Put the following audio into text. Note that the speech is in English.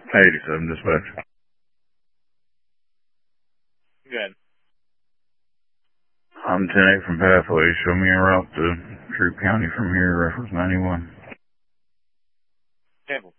87 dispatch. Good. I'm 10-8 from Pathway. Show me a route to Troup County from here, reference 91. Table.